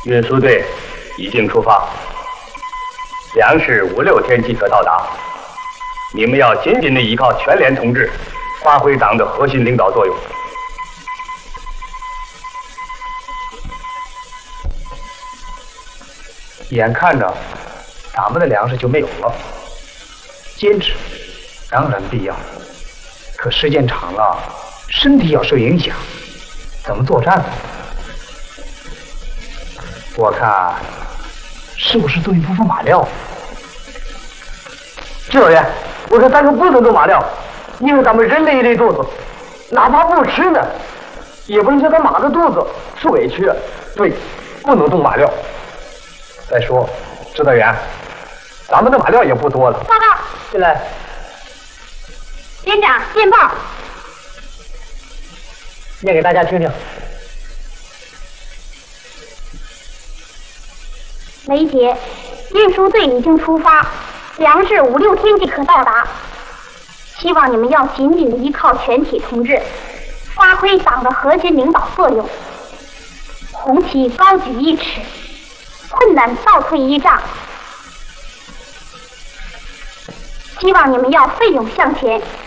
运输队已经出发，粮食5、6天即可到达。你们要紧紧地依靠全连同志，发挥党的核心领导作用。 眼看着咱们的粮食就没有了，坚持当然必要，可时间长了，身体要受影响，怎么作战呢？我看是不是做一部分马料？ 指导员，我说咱可不能动马料，因为咱们人累肚子，哪怕不吃呢，也不能叫他马的肚子受委屈。对，不能动马料。 再说，指导员，咱们的马料也不多了。 报告， 进来。 连长，电报。 念给大家听听。 雷杰，运输队已经出发，粮食5、6天即可到达。希望你们要紧紧地依靠全体同志，发挥党的核心领导作用。红旗高举1尺，困难倒退1丈。希望你们要奋勇向前，